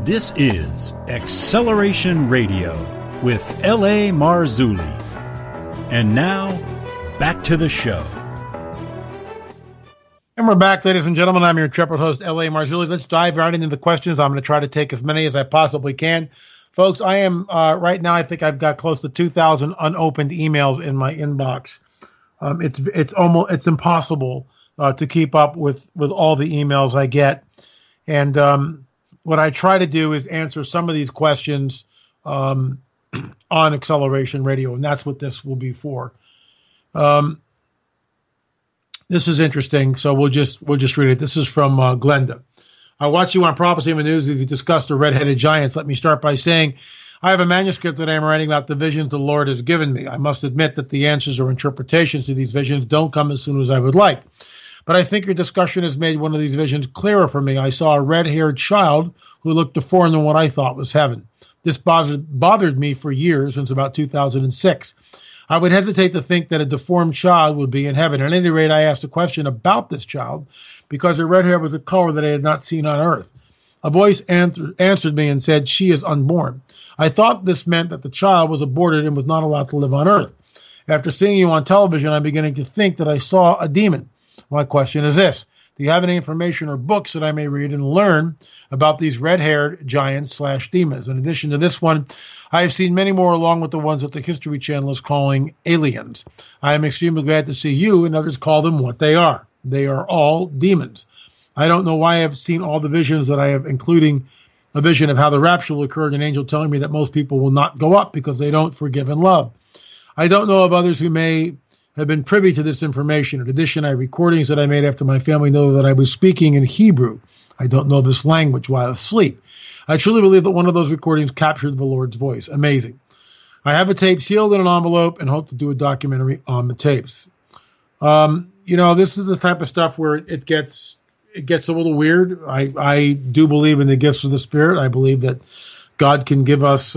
This is Acceleration Radio with L.A. Marzulli. And now, back to the show. And we're back, ladies and gentlemen. I'm your intrepid host, L.A. Marzulli. Let's dive right into the questions. I'm going to try to take as many as I possibly can. Folks, I am, right now, I think I've got close to 2,000 unopened emails in my inbox. It's impossible to keep up with all the emails I get. And what I try to do is answer some of these questions on Acceleration Radio, and that's what this will be for. This is interesting, so we'll just read it. This is from Glenda. I watched you on Prophecy in the News as you discussed the red-headed giants. Let me start by saying I have a manuscript that I am writing about the visions the Lord has given me. I must admit that the answers or interpretations to these visions don't come as soon as I would like. But I think your discussion has made one of these visions clearer for me. I saw a red-haired child who looked different than what I thought was heaven. This bothered me for years, since about 2006. I would hesitate to think that a deformed child would be in heaven. At any rate, I asked a question about this child because her red hair was a color that I had not seen on earth. A voice answered me and said, "She is unborn." I thought this meant that the child was aborted and was not allowed to live on earth. After seeing you on television, I'm beginning to think that I saw a demon. My question is this: do you have any information or books that I may read and learn about these red-haired giants/demons? In addition to this one, I have seen many more along with the ones that the History Channel is calling aliens. I am extremely glad to see you and others call them what they are. They are all demons. I don't know why I have seen all the visions that I have, including a vision of how the rapture will occur and an angel telling me that most people will not go up because they don't forgive and love. I don't know of others who may have been privy to this information. In addition, I have recordings that I made after my family know that I was speaking in Hebrew. I don't know this language while asleep. I truly believe that one of those recordings captured the Lord's voice. Amazing. I have a tape sealed in an envelope and hope to do a documentary on the tapes. This is the type of stuff where it gets a little weird. I do believe in the gifts of the Spirit. I believe that God can give us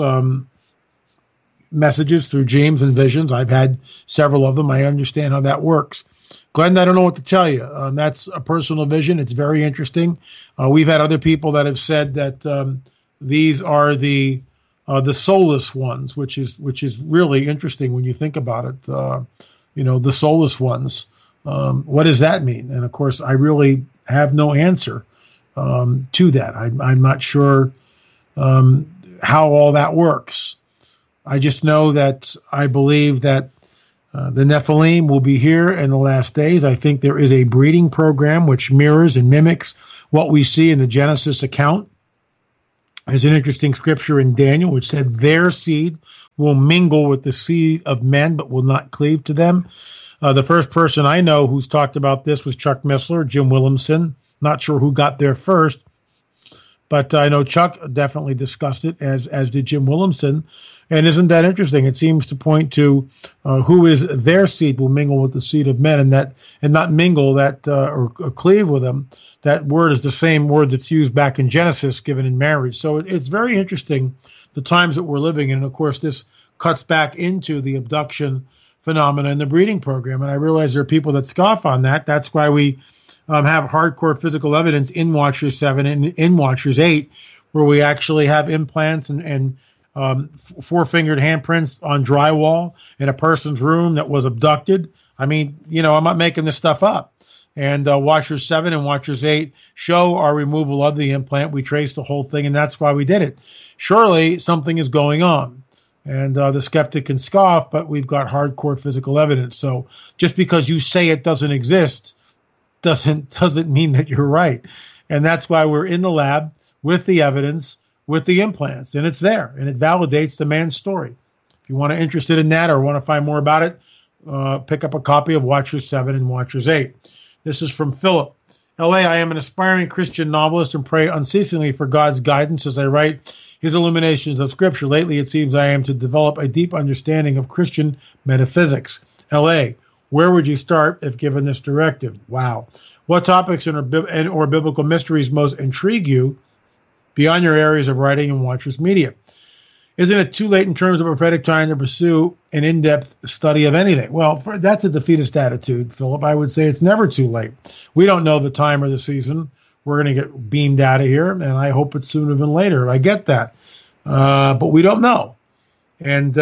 messages through dreams and visions. I've had several of them. I understand how that works. Glenn, I don't know what to tell you. That's a personal vision. It's very interesting. We've had other people that have said that these are the soulless ones, which is really interesting when you think about it. The soulless ones. What does that mean? And of course, I really have no answer to that. I'm not sure how all that works. I just know that I believe that the Nephilim will be here in the last days. I think there is a breeding program which mirrors and mimics what we see in the Genesis account. There's an interesting scripture in Daniel which said their seed will mingle with the seed of men but will not cleave to them. The first person I know who's talked about this was Chuck Missler, Jim Williamson. Not sure who got there first, but I know Chuck definitely discussed it, as did Jim Williamson. And isn't that interesting? It seems to point to who is their seed will mingle with the seed of men, and not mingle that or cleave with them. That word is the same word that's used back in Genesis, given in marriage. So it's very interesting the times that we're living in. And of course, this cuts back into the abduction phenomena in the breeding program. And I realize there are people that scoff on that. That's why we have hardcore physical evidence in Watchers 7 and in Watchers 8, where we actually have implants and four-fingered handprints on drywall in a person's room that was abducted. I mean, I'm not making this stuff up. And Watchers 7 and Watchers 8 show our removal of the implant. We traced the whole thing, and that's why we did it. Surely something is going on. And the skeptic can scoff, but we've got hardcore physical evidence. So just because you say it doesn't exist doesn't mean that you're right. And that's why we're in the lab with the evidence, with the implants, and it's there, and it validates the man's story. If you want to interested in that or want to find more about it, pick up a copy of Watchers 7 and Watchers 8. This is from Philip. L.A., I am an aspiring Christian novelist and pray unceasingly for God's guidance as I write his illuminations of Scripture. Lately, it seems I am to develop a deep understanding of Christian metaphysics. L.A., where would you start if given this directive? Wow. What topics or biblical mysteries most intrigue you beyond your areas of writing and Watchers media? Isn't it too late in terms of prophetic time to pursue an in-depth study of anything? Well, that's a defeatist attitude, Philip. I would say it's never too late. We don't know the time or the season we're going to get beamed out of here, and I hope it's sooner than later. I get that. But we don't know. And,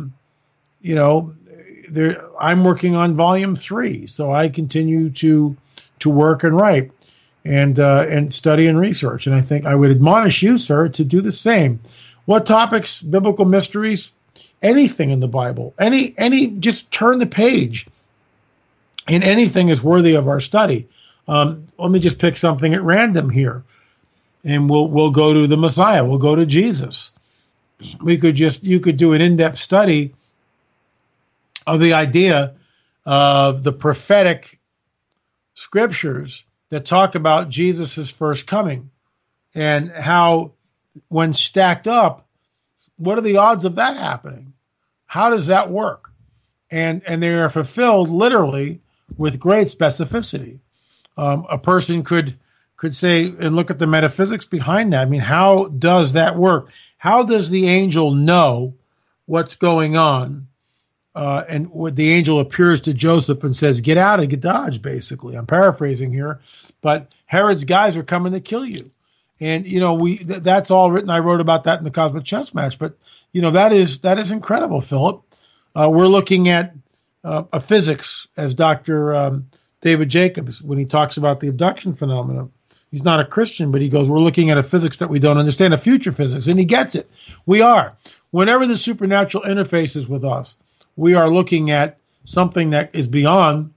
I'm working on volume 3, so I continue to work and write and study and research. And I think I would admonish you, sir, to do the same. What topics, biblical mysteries, anything in the Bible, any, just turn the page, and anything is worthy of our study. Let me just pick something at random here, and we'll go to the Messiah. We'll go to Jesus. You could do an in-depth study of the idea of the prophetic scriptures that talk about Jesus' first coming, and how, when stacked up, what are the odds of that happening? How does that work? And they are fulfilled literally with great specificity. A person could say, and look at the metaphysics behind that. I mean, how does that work? How does the angel know what's going on? And what the angel appears to Joseph and says, get out and get dodge, basically. I'm paraphrasing here, but Herod's guys are coming to kill you. And, that's all written. I wrote about that in the Cosmic Chess Match, but, that is incredible, Philip. We're looking at a physics, as Dr. David Jacobs, when he talks about the abduction phenomenon. He's not a Christian, but he goes, we're looking at a physics that we don't understand, a future physics, and he gets it. We are. Whenever the supernatural interfaces with us, we are looking at something that is beyond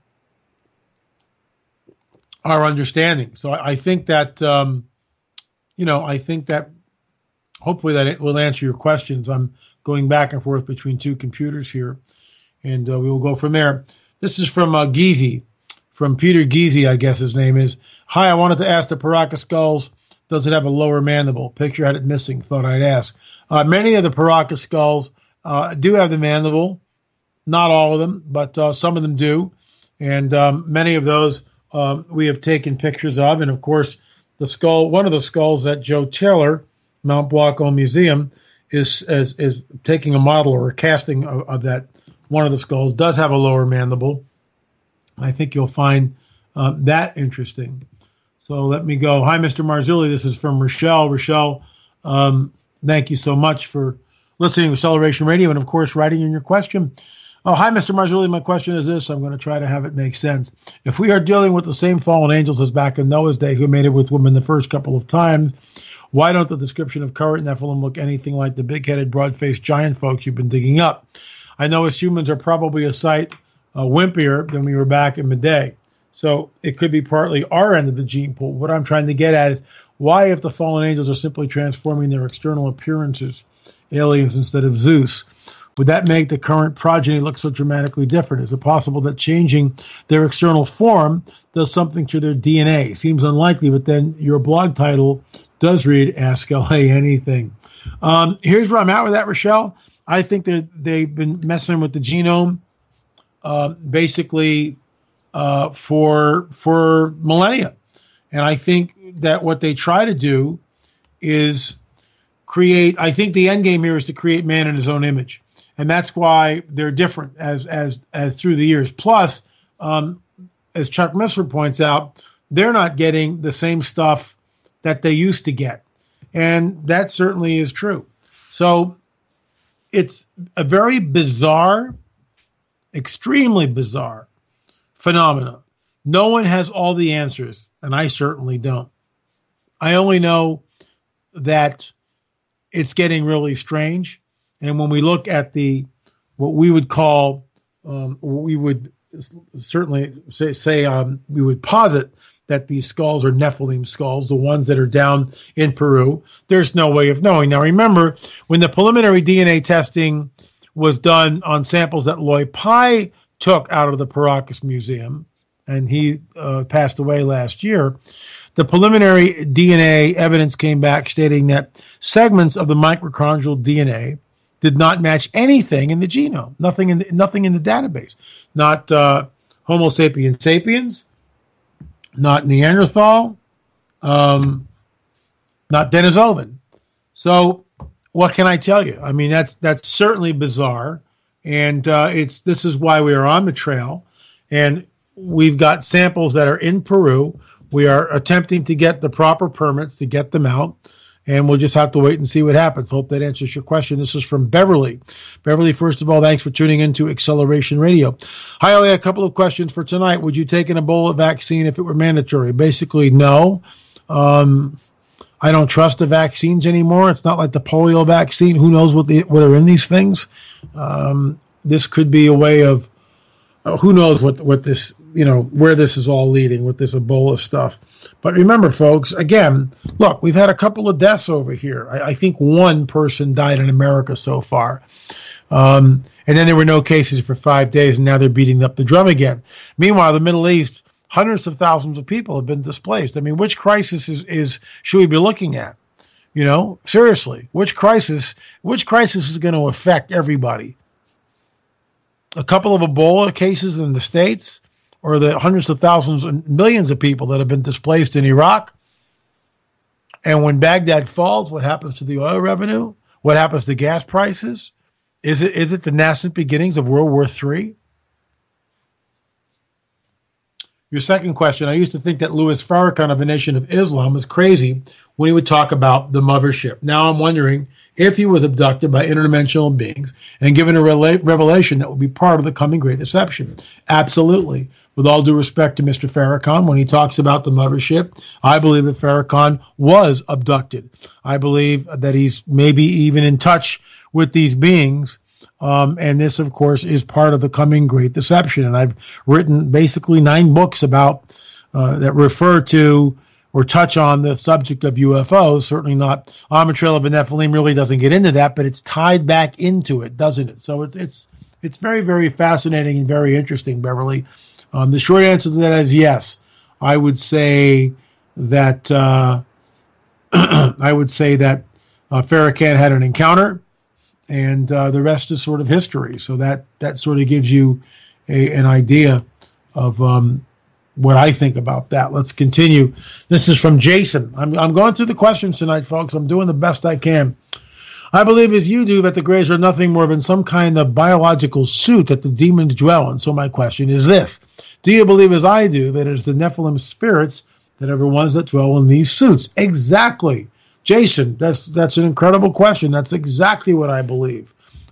our understanding. So I think that, hopefully that it will answer your questions. I'm going back and forth between two computers here, and we will go from there. This is from Geezy, from Peter Geezy, I guess his name is. Hi, I wanted to ask the Paracas skulls, does it have a lower mandible? Picture had it missing, thought I'd ask. Many of the Paracas skulls do have the mandible. Not all of them, but some of them do. And many of those we have taken pictures of. And, of course, one of the skulls at Joe Taylor, Mount Blanco Museum, is taking a model or a casting of that. One of the skulls does have a lower mandible. I think you'll find that interesting. So let me go. Hi, Mr. Marzulli. This is from Rochelle. Rochelle, thank you so much for listening to Acceleration Radio and, of course, writing in your question. Oh, hi, Mr. Marzulli. My question is this. I'm going to try to have it make sense. If we are dealing with the same fallen angels as back in Noah's day who made it with women the first couple of times, why don't the description of current Nephilim look anything like the big-headed, broad-faced giant folks you've been digging up? I know as humans are probably a sight wimpier than we were back in the day. So it could be partly our end of the gene pool. What I'm trying to get at is why, if the fallen angels are simply transforming their external appearances, aliens instead of Zeus, would that make the current progeny look so dramatically different? Is it possible that changing their external form does something to their DNA? Seems unlikely, but then your blog title does read, Ask LA Anything. Here's where I'm at with that, Rochelle. I think that they've been messing with the genome basically for millennia. And I think that what they try to do is I think the end game here is to create man in his own image. And that's why they're different as through the years. Plus, as Chuck Missler points out, they're not getting the same stuff that they used to get. And that certainly is true. So it's a very bizarre, extremely bizarre phenomena. No one has all the answers, and I certainly don't. I only know that it's getting really strange. And when we look at what we would call, we would certainly say we would posit that these skulls are Nephilim skulls, the ones that are down in Peru. There's no way of knowing. Now, remember, when the preliminary DNA testing was done on samples that Loy Pai took out of the Paracas Museum, and he passed away last year, the preliminary DNA evidence came back stating that segments of the mitochondrial DNA did not match anything in the genome, nothing in the database. Not Homo sapiens sapiens, not Neanderthal, not Denisovan. So what can I tell you? I mean, that's certainly bizarre, and this is why we are on the trail, and we've got samples that are in Peru. We are attempting to get the proper permits to get them out, and we'll just have to wait and see what happens. Hope that answers your question. This is from Beverly. Beverly, first of all, thanks for tuning into Acceleration Radio. Hi, Ellie, a couple of questions for tonight. Would you take an Ebola vaccine if it were mandatory? Basically, no. I don't trust the vaccines anymore. It's not like the polio vaccine. Who knows what are in these things? This could be a way of, who knows what this, where this is all leading with this Ebola stuff. But remember, folks, again, look, we've had a couple of deaths over here. I think one person died in America so far. And then there were no cases for 5 days, and now they're beating up the drum again. Meanwhile, the Middle East, hundreds of thousands of people have been displaced. I mean, which crisis is should we be looking at? Seriously, which crisis is going to affect everybody? A couple of Ebola cases in the States, or the hundreds of thousands and millions of people that have been displaced in Iraq? And when Baghdad falls, what happens to the oil revenue? What happens to gas prices? Is it the nascent beginnings of World War III? Your second question, I used to think that Louis Farrakhan of the Nation of Islam was crazy when he would talk about the mothership. Now I'm wondering if he was abducted by interdimensional beings and given a revelation that would be part of the coming Great Deception. Absolutely. With all due respect to Mr. Farrakhan, when he talks about the mothership, I believe that Farrakhan was abducted. I believe that he's maybe even in touch with these beings. And this, of course, is part of the coming Great Deception. And I've written basically 9 books about that refer to or touch on the subject of UFOs. Certainly not On the Trail of the Nephilim really doesn't get into that, but it's tied back into it, doesn't it? So it's very, very fascinating and very interesting, Beverly. The short answer to that is yes. I would say that Farrakhan had an encounter, and the rest is sort of history. So that sort of gives you an idea of what I think about that. Let's continue. This is from Jason. I'm going through the questions tonight, folks. I'm doing the best I can. I believe as you do that the Greys are nothing more than some kind of biological suit that the demons dwell in. So my question is this. Do you believe as I do that it is the Nephilim spirits that are the ones that dwell in these suits? Exactly. Jason, that's an incredible question. That's exactly what I believe.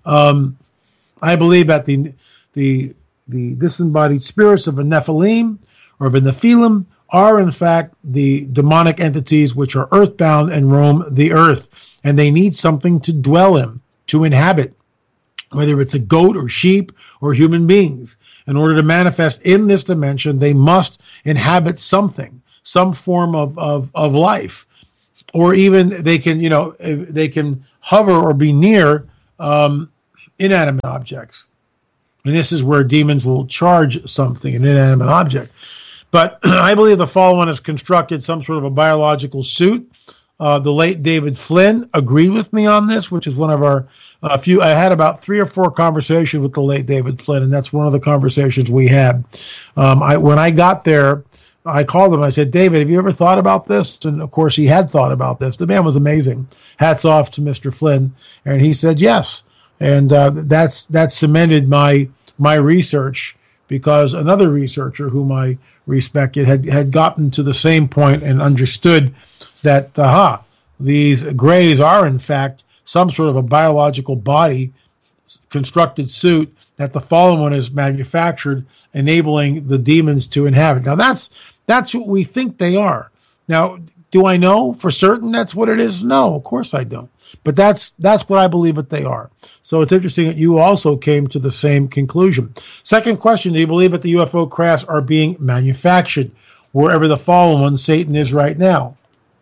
I believe that the disembodied spirits of a Nephilim or of a Nephilim are in fact the demonic entities which are earthbound and roam the earth, and they need something to dwell in, to inhabit, whether it's a goat or sheep or human beings. In order to manifest in this dimension, they must inhabit something, some form of life. Or even they can hover or be near inanimate objects. And this is where demons will charge something, an inanimate object. But I believe the fallen one has constructed some sort of a biological suit. The late David Flynn agreed with me on this, which is one of our few. I had about 3 or 4 conversations with the late David Flynn, and that's one of the conversations we had. When I got there, I called him. I said, David, have you ever thought about this? And, of course, he had thought about this. The man was amazing. Hats off to Mr. Flynn. And he said yes. And that cemented my research, because another researcher whom I respected had gotten to the same point and understood that, these Greys are, in fact, some sort of a biological body, constructed suit that the fallen one is manufactured, enabling the demons to inhabit. Now, that's what we think they are. Now, do I know for certain that's what it is? No, of course I don't. But that's what I believe that they are. So it's interesting that you also came to the same conclusion. Second question, do you believe that the UFO crafts are being manufactured wherever the fallen one, Satan, is right now?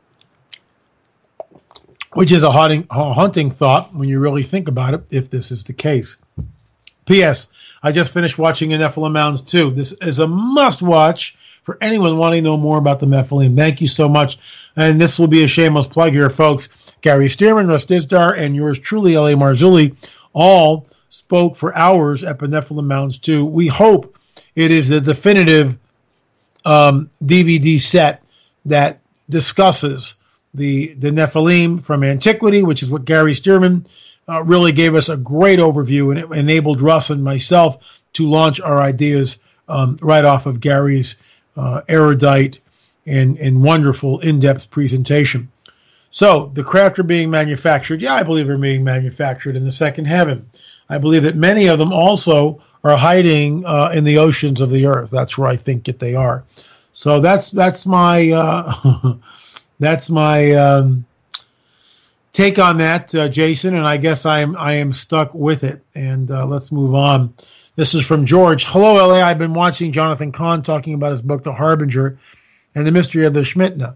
Which is a haunting thought when you really think about it, if this is the case. P.S. I just finished watching the Nephilim Mounds 2. This is a must-watch for anyone wanting to know more about the Nephilim. Thank you so much. And this will be a shameless plug here, folks. Gary Stearman, Russ Dizdar, and yours truly, L.A. Marzulli, all spoke for hours at the Nephilim Mounds 2. We hope it is the definitive DVD set that discusses the Nephilim from antiquity, which is what Gary Stearman really gave us a great overview, and it enabled Russ and myself to launch our ideas right off of Gary's erudite and wonderful in-depth presentation. So the craft are being manufactured. Yeah, I believe they're being manufactured in the second heaven. I believe that many of them also are hiding in the oceans of the earth. That's where I think that they are. So that's my that's my take on that, Jason. And I guess I am stuck with it. And let's move on. This is from George. Hello, LA. I've been watching Jonathan Cahn talking about his book, The Harbinger, and the mystery of the Shemitah.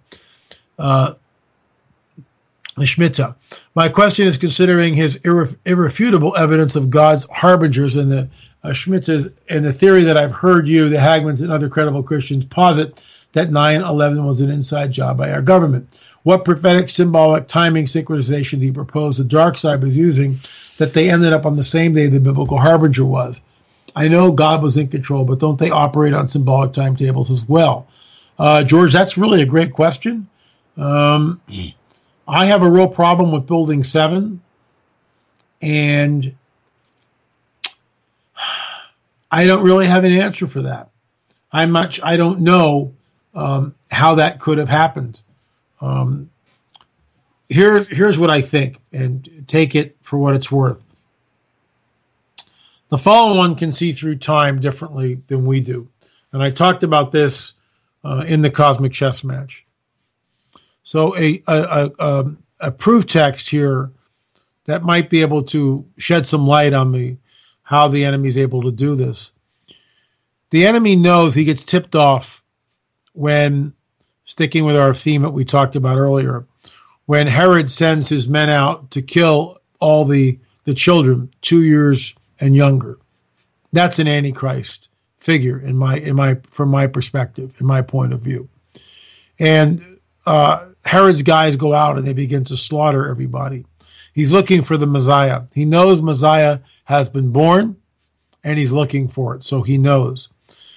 The Shemitah. My question is, considering his irrefutable evidence of God's harbingers and the Shemitahs, and the theory that I've heard you, the Hagmans, and other credible Christians posit that 9/11 was an inside job by our government. What prophetic, symbolic, timing, synchronization do you propose the dark side was using that they ended up on the same day the biblical harbinger was? I know God was in control, but don't they operate on symbolic timetables as well? George, that's really a great question. I have a real problem with Building 7, and I don't really have an answer for that. I don't know how that could have happened. Here's what I think, and take it for what it's worth. The fallen one can see through time differently than we do. And I talked about this in the Cosmic Chess Match. So a proof text here that might be able to shed some light on how the enemy is able to do this. The enemy knows, he gets tipped off when, sticking with our theme that we talked about earlier, when Herod sends his men out to kill all the children 2 years and younger. That's an Antichrist figure from my perspective, in my point of view. And Herod's guys go out and they begin to slaughter everybody. He's looking for the Messiah. He knows Messiah has been born, and he's looking for it, so he knows.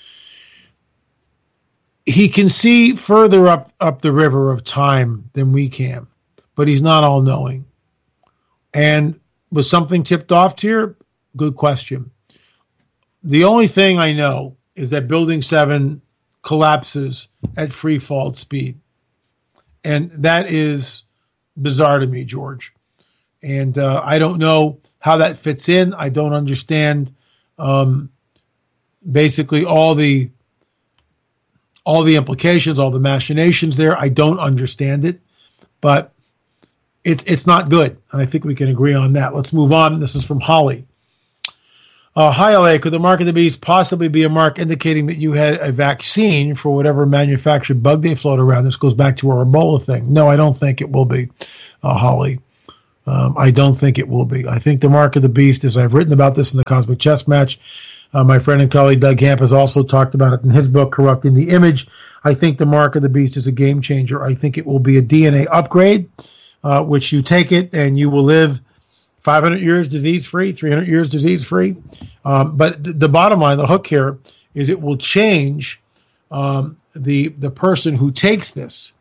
He can see further up the river of time than we can, but he's not all-knowing. And was something tipped off here? Good question. The only thing I know is that Building 7 collapses at free fall speed. And that is bizarre to me, George. And I don't know how that fits in. I don't understand basically all the implications, all the machinations there. I don't understand it, but it's not good. And I think we can agree on that. Let's move on. This is from Holly. Hi, LA. Could the mark of the beast possibly be a mark indicating that you had a vaccine for whatever manufactured bug they float around? This goes back to our Ebola thing. No, I don't think it will be, Holly. I don't think it will be. I think the mark of the beast, as I've written about this in the Cosmic Chess Match, my friend and colleague Doug Hamp has also talked about it in his book, Corrupting the Image. I think the mark of the beast is a game changer. I think it will be a DNA upgrade, which you take it and you will live 500 years disease-free, 300 years disease-free. But the bottom line, the hook here, is it will change the person who takes this,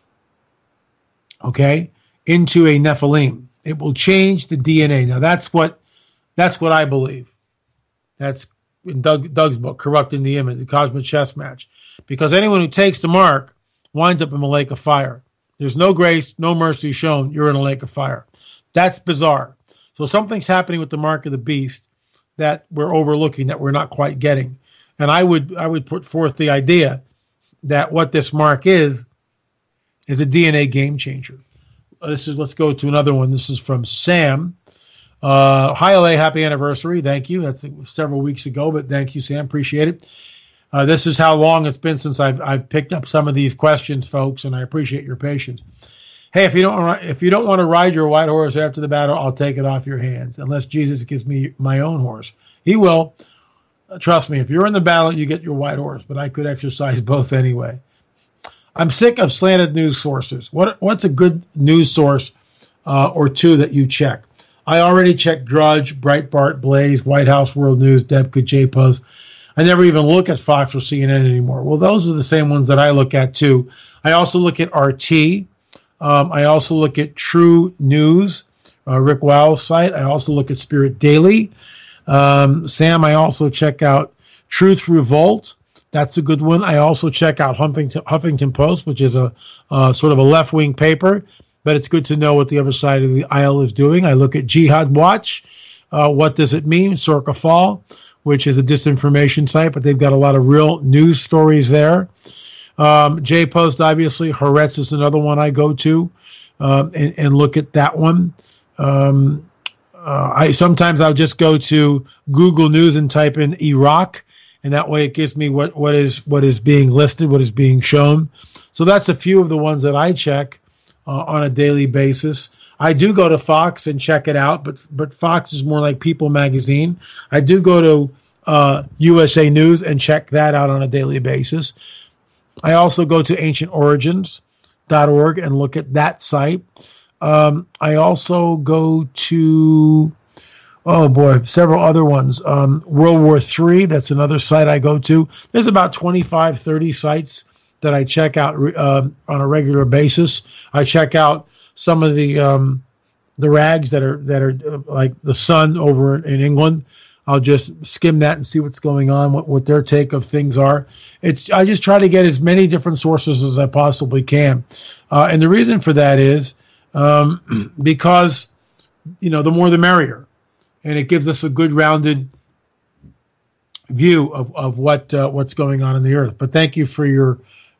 okay, into a Nephilim. It will change the DNA. Now, that's what I believe. That's in Doug's book, Corrupting the Image, the Cosmic Chess Match. Because anyone who takes the mark winds up in a lake of fire. There's no grace, no mercy shown. You're in a lake of fire. That's bizarre. So something's happening with the mark of the beast that we're overlooking, that we're not quite getting. And I would put forth the idea that what this mark is a DNA game changer. Let's go to another one. This is from Sam. Hi, LA, happy anniversary. Thank you. That's several weeks ago, but thank you, Sam. Appreciate it. This is how long it's been since I've picked up some of these questions, folks, and I appreciate your patience. Hey, if you don't want to ride your white horse after the battle, I'll take it off your hands, unless Jesus gives me my own horse. He will. Trust me, if you're in the battle, you get your white horse, but I could exercise both anyway. I'm sick of slanted news sources. What's a good news source or two that you check? I already checked Drudge, Breitbart, Blaze, White House World News, Debka, JPost. I never even look at Fox or CNN anymore. Well, those are the same ones that I look at too. I also look at RT. I also look at True News, Rick Wow's site. I also look at Spirit Daily. Sam, I also check out Truth Revolt. That's a good one. I also check out Huffington Post, which is a sort of a left-wing paper, but it's good to know what the other side of the aisle is doing. I look at Jihad Watch. What does it mean? Sorka Fall, which is a disinformation site, but they've got a lot of real news stories there. J-Post, obviously. Haaretz is another one I go to and look at that one. Sometimes I'll just go to Google News and type in Iraq, and that way it gives me what is being listed, what is being shown. So that's a few of the ones that I check on a daily basis. I do go to Fox and check it out, but Fox is more like People Magazine. I do go to USA News and check that out on a daily basis. I also go to ancientorigins.org and look at that site. I also go to, several other ones. World War III, that's another site I go to. There's about 25, 30 sites that I check out on a regular basis. I check out some of the rags that are like the Sun over in England. I'll just skim that and see what's going on, what their take of things are. I just try to get as many different sources as I possibly can. And the reason for that is because, the more the merrier. And it gives us a good rounded view of what's going on in the earth. But thank you for your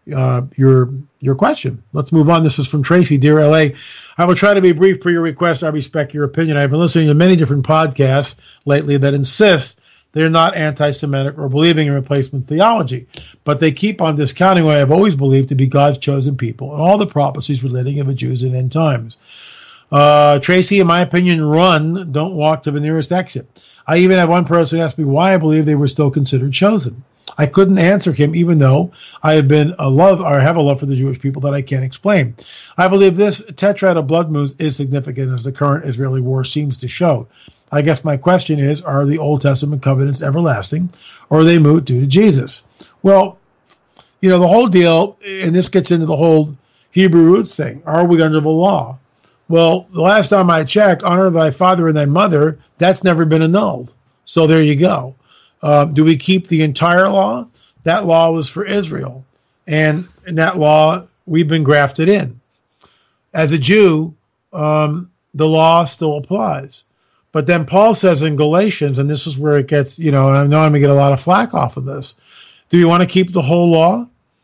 question. Let's move on. This is from Tracy. Dear LA, I will try to be brief per your request. I respect your opinion. I've been listening to many different podcasts lately that insist they're not anti-Semitic or believing in replacement theology, but they keep on discounting what I've always believed to be God's chosen people and all the prophecies relating to the Jews in end times. Tracy, in my opinion, run, don't walk to the nearest exit. I even had one person ask me why I believe they were still considered chosen. I couldn't answer him, even though I have have a love for the Jewish people that I can't explain. I believe this tetrad of blood moons is significant, as the current Israeli war seems to show. I guess my question is, are the Old Testament covenants everlasting, or are they moot due to Jesus? Well, the whole deal, and this gets into the whole Hebrew roots thing. Are we under the law? Well, the last time I checked, honor thy father and thy mother, that's never been annulled. So there you go. Do we keep the entire law? That law was for Israel. And in that law, we've been grafted in. As a Jew, the law still applies. But then Paul says in Galatians, and this is where it gets, I know I'm going to get a lot of flack off of this. Do you want to keep the whole law?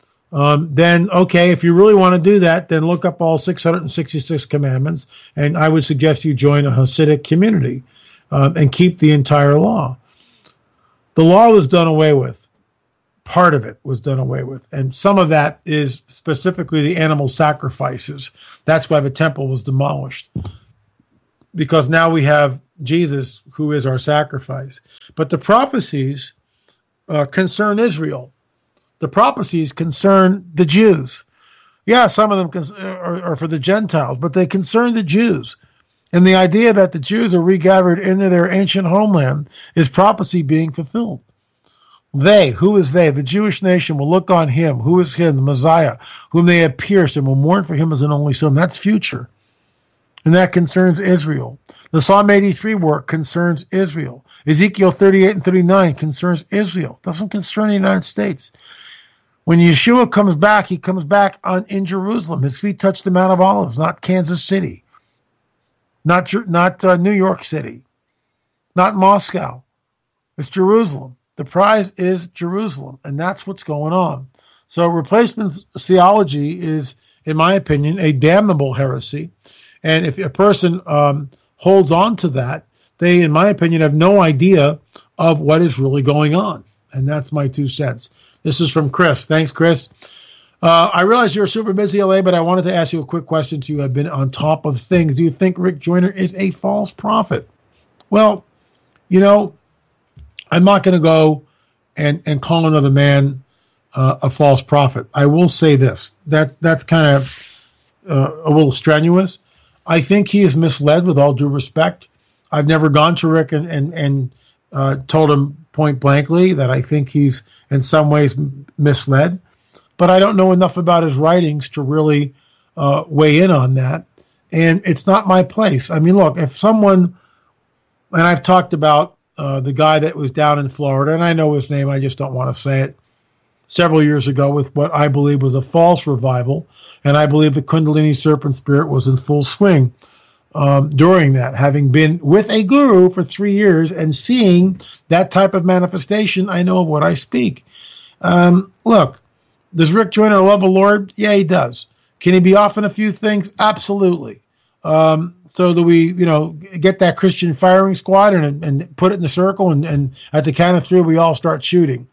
Then, okay, if you really want to do that, then look up all 666 commandments, and I would suggest you join a Hasidic community and keep the entire law. The law was done away with. Part of it was done away with. And some of that is specifically the animal sacrifices. That's why the temple was demolished. Because now we have Jesus, who is our sacrifice. But the prophecies concern Israel. The prophecies concern the Jews. Yeah, some of them are for the Gentiles, but they concern the Jews. And the idea that the Jews are regathered into their ancient homeland is prophecy being fulfilled. They, who is they? The Jewish nation will look on him, who is him, the Messiah, whom they have pierced, and will mourn for him as an only son. That's future. And that concerns Israel. The Psalm 83 work concerns Israel. Ezekiel 38 and 39 concerns Israel. It doesn't concern the United States. When Yeshua comes back, he comes back in Jerusalem. His feet touch the Mount of Olives, not Kansas City, not New York City, not Moscow. It's Jerusalem. The prize is Jerusalem, and that's what's going on. So replacement theology is, in my opinion, a damnable heresy. And if a person holds on to that, they, in my opinion, have no idea of what is really going on. And that's my 2 cents. This is from Chris. Thanks, Chris. I realize you're super busy, LA, but I wanted to ask you a quick question so you have been on top of things. Do you think Rick Joyner is a false prophet? Well, I'm not going to go and call another man a false prophet. I will say this. That's kind of a little strenuous. I think he is misled, with all due respect. I've never gone to Rick and told him point blankly that I think he's in some ways misled, but I don't know enough about his writings to really weigh in on that. And it's not my place. I mean, look, if someone, and I've talked about the guy that was down in Florida, and I know his name, I just don't want to say it. several years ago with what I believe was a false revival, and I believe the Kundalini serpent spirit was in full swing during that. Having been with a guru for 3 years and seeing that type of manifestation, I know of what I speak. Look, does Rick Joyner love the Lord? Yeah, he does. Can he be off in a few things? Absolutely. So do we, get that Christian firing squad and put it in the circle and at the count of 3, we all start shooting.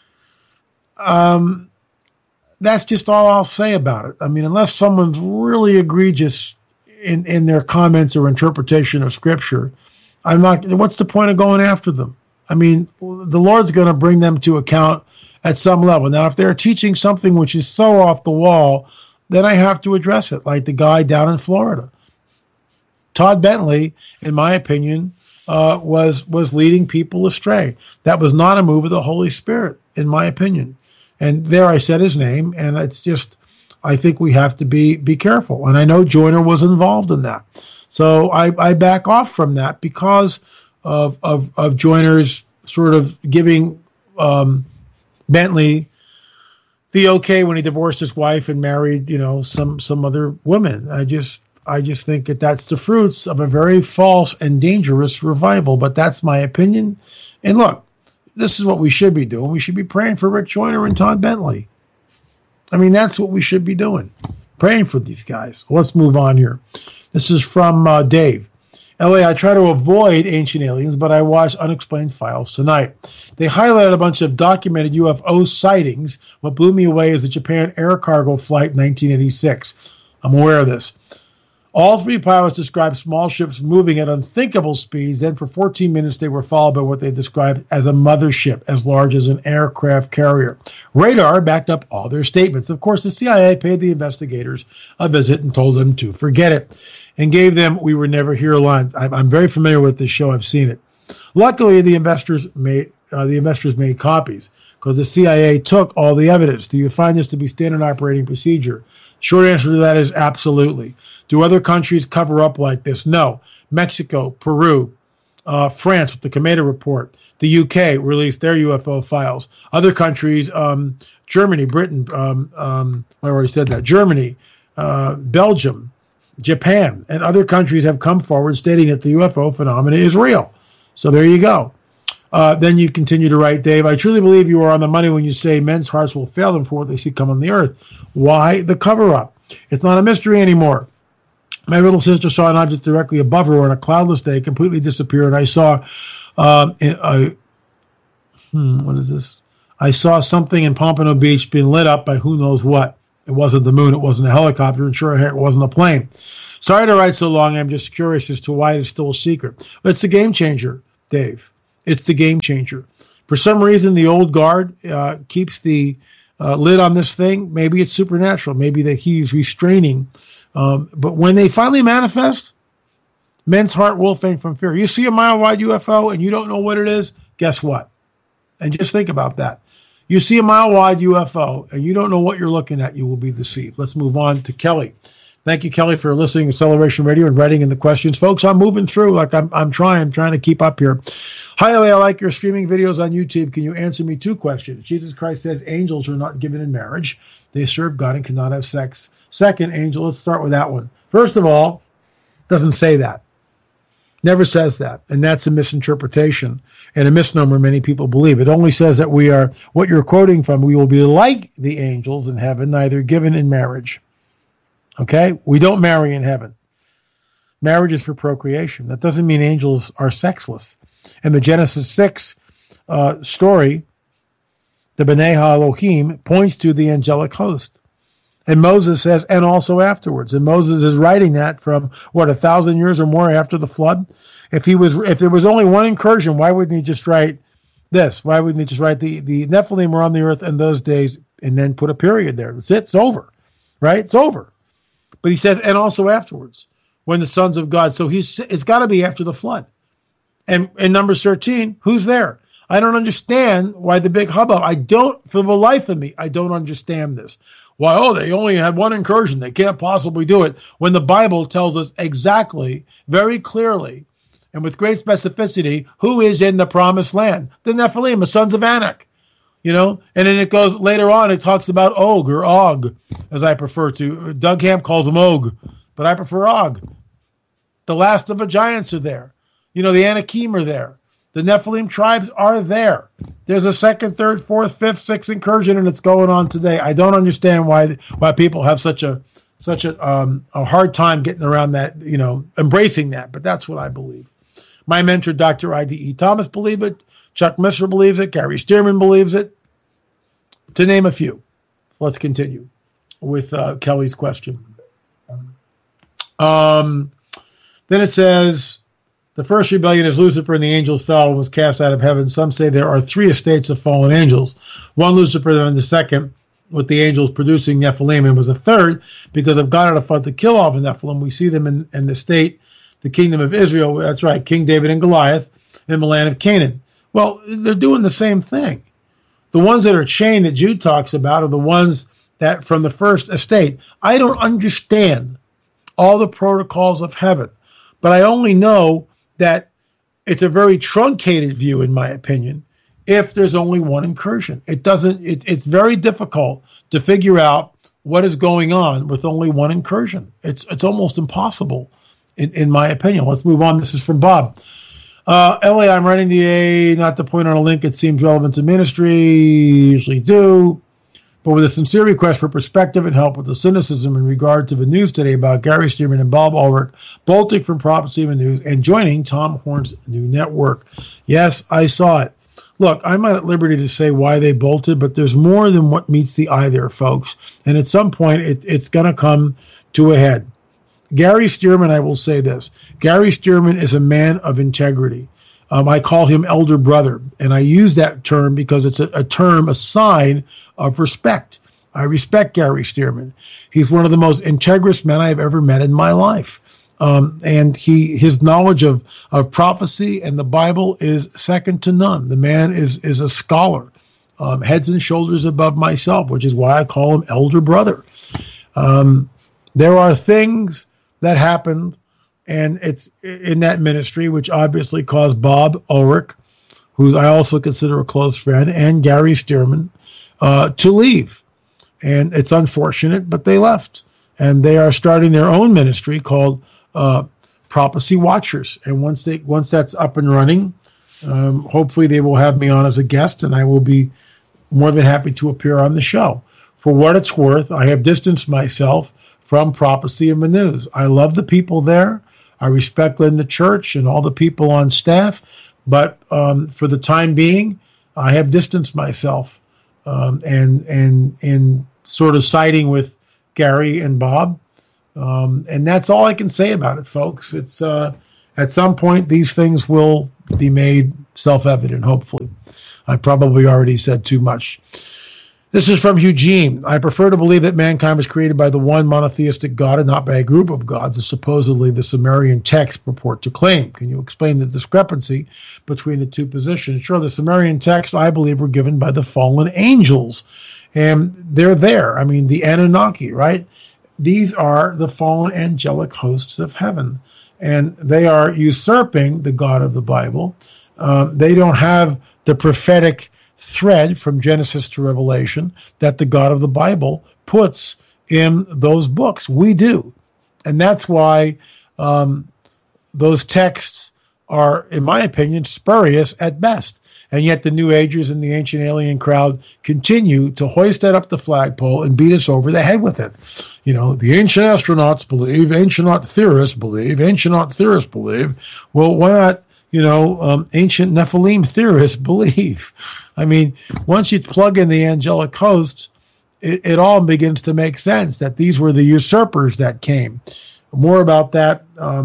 That's just all I'll say about it. I mean, unless someone's really egregious in their comments or interpretation of Scripture, what's the point of going after them? I mean, the Lord's going to bring them to account at some level. Now, if they're teaching something which is so off the wall, then I have to address it, like the guy down in Florida. Todd Bentley, in my opinion, was leading people astray. That was not a move of the Holy Spirit, in my opinion. And there I said his name, and it's just, I think we have to be careful. And I know Joyner was involved in that. So I back off from that because of Joyner's sort of giving Bentley the okay when he divorced his wife and married, some other women. I just think that's the fruits of a very false and dangerous revival. But that's my opinion. And look, this is what we should be doing. We should be praying for Rick Joyner and Todd Bentley. I mean, that's what we should be doing, praying for these guys. Let's move on here. This is from Dave. LA, I try to avoid Ancient Aliens, but I watched Unexplained Files tonight. They highlighted a bunch of documented UFO sightings. What blew me away is the Japan air cargo flight in 1986. I'm aware of this. All 3 pilots described small ships moving at unthinkable speeds. Then for 14 minutes, they were followed by what they described as a mothership, as large as an aircraft carrier. Radar backed up all their statements. Of course, the CIA paid the investigators a visit and told them to forget it and gave them "we were never here" line. I'm very familiar with this show. I've seen it. Luckily, the investors made copies because the CIA took all the evidence. Do you find this to be standard operating procedure? Short answer to that is absolutely. Do other countries cover up like this? No. Mexico, Peru, France with the Cometa report. The UK released their UFO files. Other countries, Germany, Britain, I already said that, Germany, Belgium, Japan, and other countries have come forward stating that the UFO phenomenon is real. So there you go. Then you continue to write, Dave, I truly believe you are on the money when you say men's hearts will fail them for what they see come on the earth. Why the cover-up? It's not a mystery anymore. My little sister saw an object directly above her on a cloudless day, completely disappear, and I saw, what is this? I saw something in Pompano Beach being lit up by who knows what. It wasn't the moon, it wasn't a helicopter, and sure it wasn't a plane. Sorry to write so long, I'm just curious as to why it's still a secret. But it's the game changer, Dave. It's the game changer. For some reason, the old guard keeps the lid on this thing. Maybe it's supernatural. Maybe that he's restraining. But when they finally manifest, men's heart will faint from fear. You see a mile-wide UFO and you don't know what it is, guess what? And just think about that. You see a mile-wide UFO and you don't know what you're looking at, you will be deceived. Let's move on to Kelly. Thank you, Kelly, for listening to Acceleration Radio and writing in the questions. Folks, I'm moving through like I'm trying to keep up here. Hi, Ellie, I like your streaming videos on YouTube. Can you answer me 2 questions? Jesus Christ says angels are not given in marriage. They serve God and cannot have sex. Second, angel, let's start with that one. First of all, doesn't say that. Never says that. And that's a misinterpretation and a misnomer many people believe. It only says that we are, what you're quoting from, we will be like the angels in heaven, neither given in marriage. Okay? We don't marry in heaven. Marriage is for procreation. That doesn't mean angels are sexless. In the Genesis 6 story, the B'nai Elohim points to the angelic host. And Moses says, and also afterwards. And Moses is writing that from, 1,000 years or more after the flood? If there was only one incursion, why wouldn't he just write this? Why wouldn't he just write the Nephilim were on the earth in those days and then put a period there? That's it. It's over. Right? It's over. But he says, and also afterwards, when the sons of God. So it's got to be after the flood. And in Numbers 13, who's there? I don't understand why the big hubbub. For the life of me, I don't understand this. Why, they only had one incursion. They can't possibly do it. When the Bible tells us exactly, very clearly, and with great specificity, who is in the promised land? The Nephilim, the sons of Anak. And then it goes later on, it talks about Og or Og, as I prefer to. Doug Hamp calls him Og, but I prefer Og. The last of the giants are there. The Anakim are there. The Nephilim tribes are there. There's a second, third, fourth, fifth, sixth incursion, and it's going on today. I don't understand why people have such a hard time getting around that, embracing that. But that's what I believe. My mentor, Dr. I.D.E. Thomas, believes it. Chuck Missler believes it. Gary Stearman believes it, to name a few. Let's continue with Kelly's question. Then it says, the first rebellion is Lucifer and the angels fell and was cast out of heaven. Some say there are 3 estates of fallen angels. One Lucifer, then the second, with the angels producing Nephilim, and was a third because of God had fought to kill all the Nephilim. We see them in the state, the kingdom of Israel. That's right, King David and Goliath in the land of Canaan. Well, they're doing the same thing. The ones that are chained that Jude talks about are the ones that from the first estate. I don't understand all the protocols of heaven, but I only know that it's a very truncated view, in my opinion, if there's only one incursion. It's very difficult to figure out what is going on with only one incursion. It's almost impossible, in my opinion. Let's move on. This is from Bob. LA, I'm writing the not to point on a link. It seems relevant to ministry. Usually do. But with a sincere request for perspective and help with the cynicism in regard to the news today about Gary Stearman and Bob Ulrich bolting from Prophecy of the News and joining Tom Horn's new network. Yes, I saw it. Look, I'm not at liberty to say why they bolted, but there's more than what meets the eye there, folks. And at some point, it's going to come to a head. Gary Stearman, I will say this. Gary Stearman is a man of integrity. I call him elder brother, and I use that term because it's a sign of respect. I respect Gary Stearman. He's one of the most integrous men I've ever met in my life. And his knowledge of prophecy and the Bible is second to none. The man is a scholar, heads and shoulders above myself, which is why I call him elder brother. There are things that happened, and it's in that ministry, which obviously caused Bob Ulrich, who I also consider a close friend, and Gary Stearman to leave. And it's unfortunate, but they left. And they are starting their own ministry called Prophecy Watchers. And once that's up and running, hopefully they will have me on as a guest, and I will be more than happy to appear on the show. For what it's worth, I have distanced myself from Prophecy of the News. I love the people there. I respect Linda Church and all the people on staff. But for the time being, I have distanced myself and sort of siding with Gary and Bob. And that's all I can say about it, folks. It's at some point, these things will be made self-evident, hopefully. I probably already said too much. This is from Eugene. I prefer to believe that mankind was created by the one monotheistic God and not by a group of gods, as supposedly the Sumerian texts purport to claim. Can you explain the discrepancy between the two positions? Sure, the Sumerian texts, I believe, were given by the fallen angels. And they're there. I mean, the Anunnaki, right? These are the fallen angelic hosts of heaven. And they are usurping the God of the Bible. They don't have the prophetic thread from Genesis to Revelation that the God of the Bible puts in those books. We do. And that's why those texts are, in my opinion, spurious at best. And yet the New Agers and the ancient alien crowd continue to hoist that up the flagpole and beat us over the head with it. You know, the ancient astronauts believe, ancient theorists believe, ancient theorists believe. Well, why not, ancient Nephilim theorists believe? I mean, once you plug in the angelic hosts, it all begins to make sense that these were the usurpers that came. More about that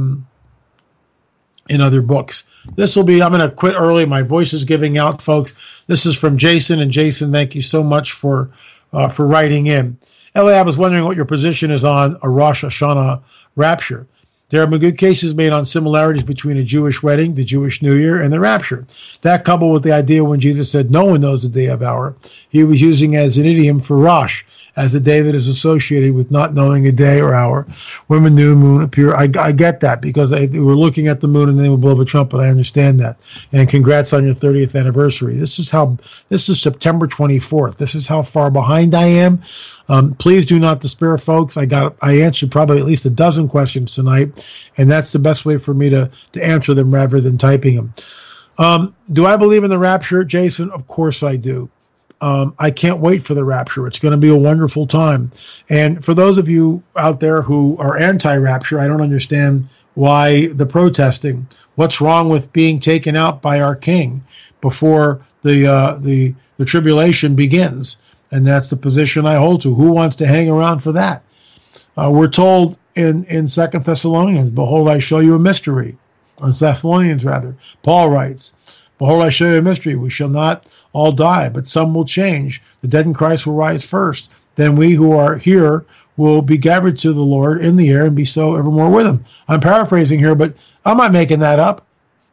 in other books. I'm going to quit early. My voice is giving out, folks. This is from Jason. And Jason, thank you so much for writing in. Ellie, I was wondering what your position is on a Rosh Hashanah rapture. There have been good cases made on similarities between a Jewish wedding, the Jewish New Year, and the rapture. That coupled with the idea when Jesus said no one knows the day of hour, he was using as an idiom for Rosh, as a day that is associated with not knowing a day or hour when the new moon appear. I get that because they were looking at the moon and they would blow a trumpet. I understand that. And congrats on your 30th anniversary. This is September 24th. This is how far behind I am. Please do not despair, folks. I answered probably at least a dozen questions tonight, and that's the best way for me to answer them rather than typing them. Do I believe in the rapture, Jason? Of course I do. I can't wait for the rapture. It's going to be a wonderful time. And for those of you out there who are anti-rapture, I don't understand why the protesting. What's wrong with being taken out by our King before the tribulation begins? And that's the position I hold to. Who wants to hang around for that? We're told in 2 Thessalonians, behold, I show you a mystery. Or Thessalonians, rather. Paul writes, behold, I show you a mystery. We shall not all die, but some will change. The dead in Christ will rise first. Then we who are here will be gathered to the Lord in the air and be so evermore with him. I'm paraphrasing here, but I'm not making that up.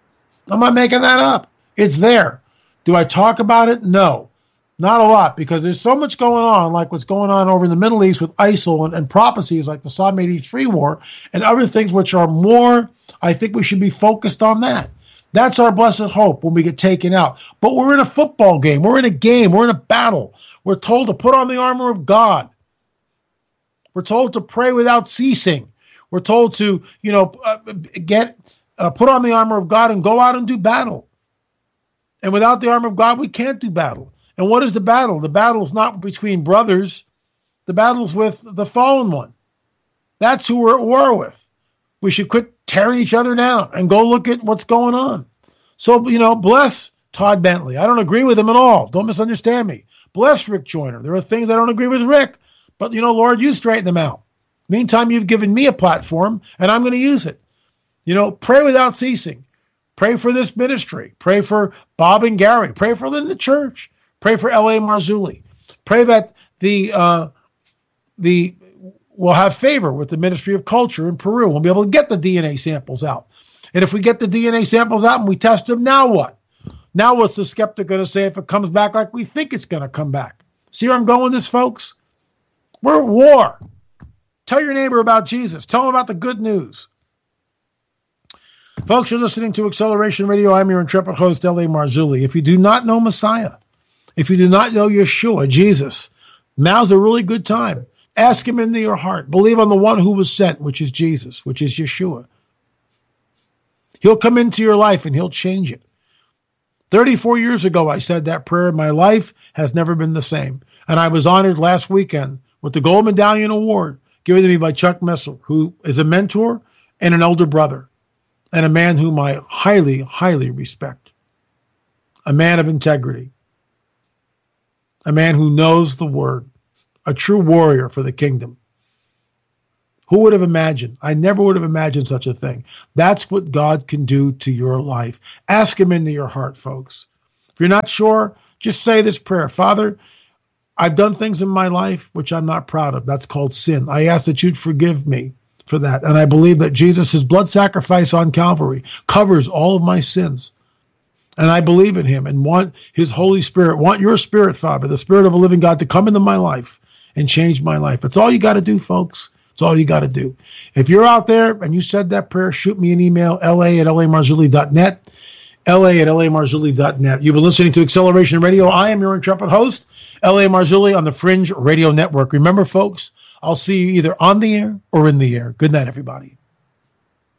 It's there. Do I talk about it? No. Not a lot, because there's so much going on, like what's going on over in the Middle East with ISIL and prophecies like the Psalm 83 war and other things which are more, I think we should be focused on that. That's our blessed hope when we get taken out. But we're in a football game. We're in a game. We're in a battle. We're told to put on the armor of God. We're told to pray without ceasing. We're told to, put on the armor of God and go out and do battle. And without the armor of God, we can't do battle. And what is the battle? The battle is not between brothers. The battle is with the fallen one. That's who we're at war with. We should quit tearing each other down and go look at what's going on. So, bless Todd Bentley. I don't agree with him at all. Don't misunderstand me. Bless Rick Joyner. There are things I don't agree with Rick, but, Lord, you straighten them out. Meantime, you've given me a platform, and I'm going to use it. Pray without ceasing. Pray for this ministry. Pray for Bob and Gary. Pray for the church. Pray for L.A. Marzulli. Pray that we'll have favor with the Ministry of Culture in Peru. We'll be able to get the DNA samples out. And if we get the DNA samples out and we test them, now what? Now what's the skeptic going to say if it comes back like we think it's going to come back? See where I'm going with this, folks? We're at war. Tell your neighbor about Jesus. Tell them about the good news. Folks, you're listening to Acceleration Radio. I'm your intrepid host, L.A. Marzulli. If you do not know Messiah, if you do not know Yeshua, Jesus, now's a really good time. Ask him into your heart. Believe on the one who was sent, which is Jesus, which is Yeshua. He'll come into your life and he'll change it. 34 years ago, I said that prayer. My life has never been the same. And I was honored last weekend with the Gold Medallion Award given to me by Chuck Missel, who is a mentor and an elder brother and a man whom I highly, highly respect. A man of integrity. A man who knows the word. A true warrior for the kingdom. Who would have imagined? I never would have imagined such a thing. That's what God can do to your life. Ask him into your heart, folks. If you're not sure, just say this prayer. Father, I've done things in my life which I'm not proud of. That's called sin. I ask that you'd forgive me for that. And I believe that Jesus' blood sacrifice on Calvary covers all of my sins. And I believe in him and want his Holy Spirit, want your Spirit, Father, the Spirit of a living God, to come into my life and change my life. That's all you got to do, folks. That's all you got to do. If you're out there and you said that prayer, shoot me an email, la@lamarzulli.net, la@lamarzulli.net. You've been listening to Acceleration Radio. I am your intrepid host, L.A. Marzulli on the Fringe Radio Network. Remember, folks, I'll see you either on the air or in the air. Good night, everybody.